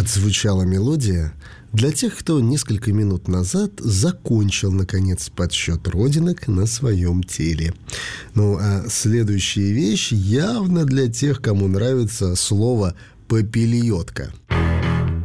Отзвучала мелодия для тех, кто несколько минут назад закончил, наконец, подсчет родинок на своем теле. Ну, а следующая вещь явно для тех, кому нравится слово «попельотка».